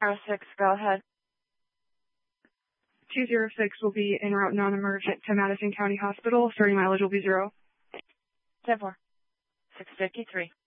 106, go ahead. 206 will be en route non-emergent to Madison County Hospital. Starting mileage will be 0. 10-4. 653.